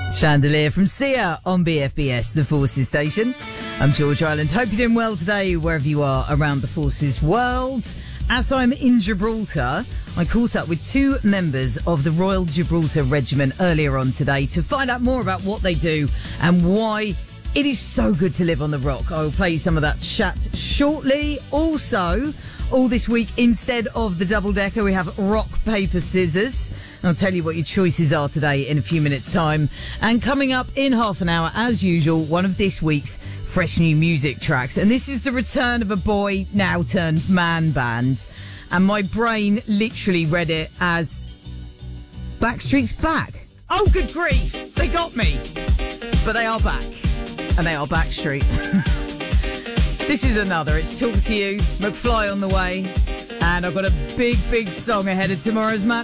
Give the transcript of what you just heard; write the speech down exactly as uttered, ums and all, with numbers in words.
Chandelier from Sia on B F B S, the Forces station. I'm George Ireland. Hope you're doing well today, wherever you are around the Forces world. As I'm in Gibraltar, I caught up with two members of the Royal Gibraltar Regiment earlier on today to find out more about what they do and why it is so good to live on the Rock. I will play you some of that chat shortly. Also, all this week, instead of the double-decker, we have rock, paper, scissors. I'll tell you what your choices are today in a few minutes' time. And coming up in half an hour, as usual, one of this week's fresh new music tracks. And this is the return of a boy now turned man band. And my brain literally read it as Backstreet's back. Oh, good grief. They got me. But they are back. And they are Backstreet. This is another. It's Talk to You, McFly on the way. And I've got a big, big song ahead of tomorrow's match.